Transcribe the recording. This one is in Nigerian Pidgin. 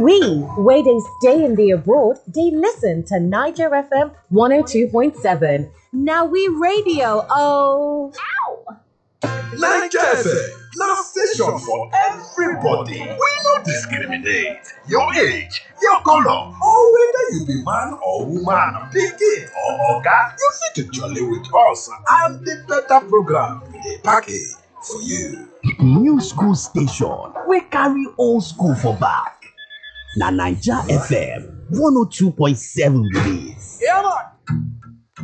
we, where they stay in the abroad, they listen to Niger FM 102.7. Now we radio, oh. Niger FM, now station for everybody. We no discriminate. Your age, your color, or whether you be man or woman, pikin or oga, you fit to jolly with us and the better program we dey package for you. New school station, we carry old school for back. Na Naija FM 102.7 be this. Yeah, man.